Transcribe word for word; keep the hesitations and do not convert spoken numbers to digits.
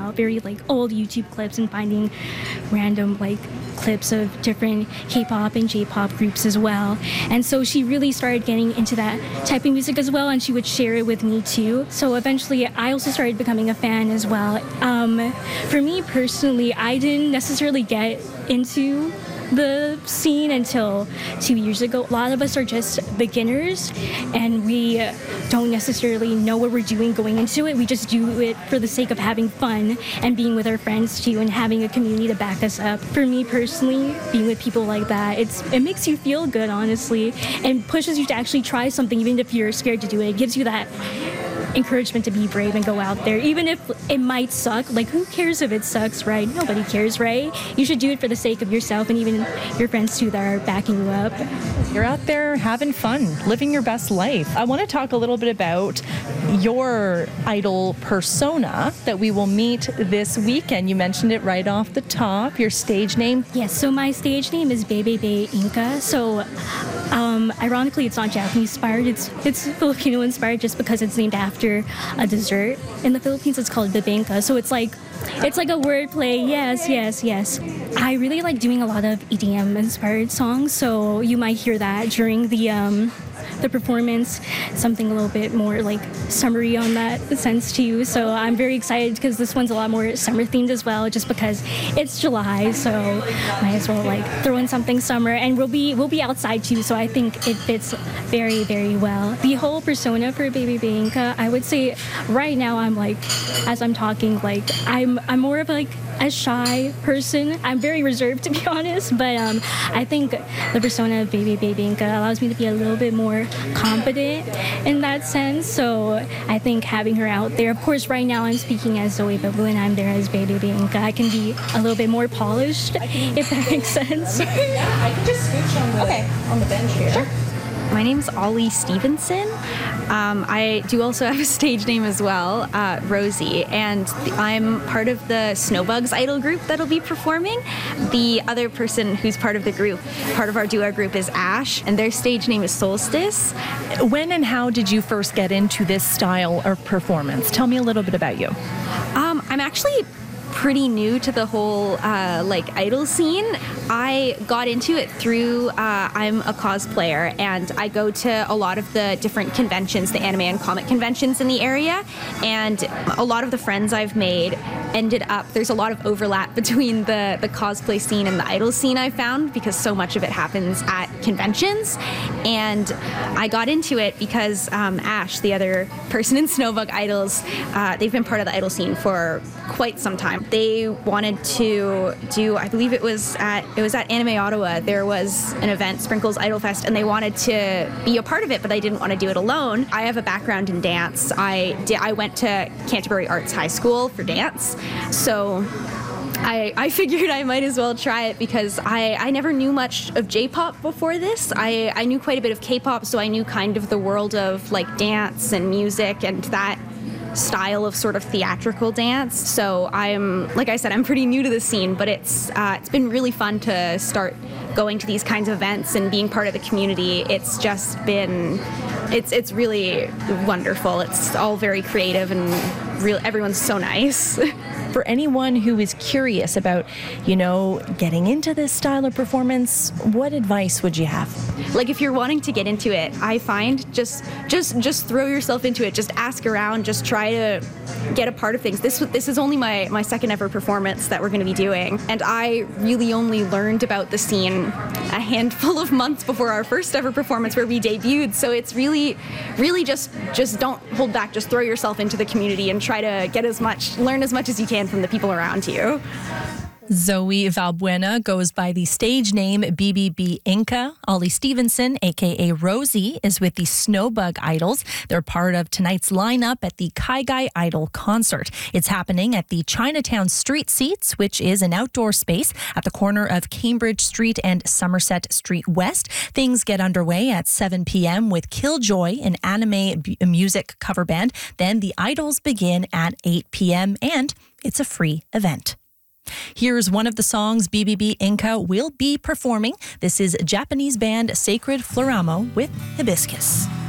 out very like old YouTube clips and finding random like clips of different K-pop and J-pop groups as well. And so she really started getting into that type of music as well, and she would share it with me too. So eventually I also started becoming a fan as well. Um, for me personally, I didn't necessarily get into the scene until two years ago. A lot of us are just beginners and we don't necessarily know what we're doing going into it. We just do it for the sake of having fun and being with our friends too and having a community to back us up. For me personally, being with people like that, it's it makes you feel good, honestly, and pushes you to actually try something even if you're scared to do it. It gives you that encouragement to be brave and go out there, even if it might suck. Like, who cares if it sucks, right? Nobody cares, right? You should do it for the sake of yourself and even your friends too that are backing you up. You're out there having fun, living your best life. I want to talk a little bit about your idol persona that we will meet this weekend. You mentioned it right off the top, your stage name. Yes, so my stage name is Bebe Inca. So um, ironically, it's not Japanese inspired, it's it's Filipino inspired just because it's named after a dessert in the Philippines. It's called bibingka. So it's like it's like a wordplay. Yes, yes, yes. I really like doing a lot of E D M inspired songs, so you might hear that during the um, the performance, something a little bit more like summery on that sense too. So I'm very excited because this one's a lot more summer themed as well, just because it's July, so might as well like throw in something summer. And we'll be we'll be outside too, so I think it fits very, very well. The whole persona for Bebe Inca, I would say right now I'm like, as I'm talking, like I'm I'm more of like a shy person. I'm very reserved, to be honest, but um, I think the persona of Bebe Inca allows me to be a little bit more confident in that sense. So I think having her out there, of course, right now I'm speaking as Zoe Babu and I'm there as Bebe Inca. I can be a little bit more polished, if that makes sense. Yeah, I can just scooch on the, okay. on the bench here. Sure. My name's Ollie Stevenson. Um, I do also have a stage name as well, uh, Rosie, and th- I'm part of the Snowbugs idol group that'll be performing. The other person who's part of the group, part of our duo group, is Ash, and their stage name is Solstice. When and how did you first get into this style of performance? Tell me a little bit about you. Um, I'm actually pretty new to the whole uh, like idol scene. I got into it through, uh, I'm a cosplayer and I go to a lot of the different conventions, the anime and comic conventions in the area, and a lot of the friends I've made ended up, there's a lot of overlap between the, the cosplay scene and the idol scene I found, because so much of it happens at conventions. And I got into it because um, Ash, the other person in Snowbug Idols, uh, they've been part of the idol scene for quite some time. They wanted to do, I believe it was at it was at Anime Ottawa. There was an event, Sprinkles Idol Fest, and they wanted to be a part of it, but they didn't want to do it alone. I have a background in dance. I did. I went to Canterbury Arts High School for dance, so I, I figured I might as well try it because I, I never knew much of J-pop before this. I, I knew quite a bit of K-pop, so I knew kind of the world of like dance and music and that style of sort of theatrical dance. So I'm, like I said, I'm pretty new to the scene, but it's uh, it's been really fun to start going to these kinds of events and being part of the community. It's just been, it's it's really wonderful. It's all very creative and real. Everyone's so nice. For anyone who is curious about, you know, getting into this style of performance, what advice would you have? Like, if you're wanting to get into it, I find just just just throw yourself into it. Just ask around. Just try to get a part of things. This this is only my, my second ever performance that we're going to be doing, and I really only learned about the scene a handful of months before our first ever performance where we debuted. So it's really, really just just don't hold back. Just throw yourself into the community and try to get as much, learn as much as you can from the people around you. Zoe Valbuena goes by the stage name Bebe Inca. Ollie Stevenson, a k a. Rosie, is with the Snowbug Idols. They're part of tonight's lineup at the Kaigai Idol concert. It's happening at the Chinatown Street Seats, which is an outdoor space at the corner of Cambridge Street and Somerset Street West. Things get underway at seven p.m. with Killjoy, an anime b- music cover band. Then the Idols begin at eight p.m. and it's a free event. Here's one of the songs Bebe Inca will be performing. This is Japanese band Sacred Floramo with Hibiscus.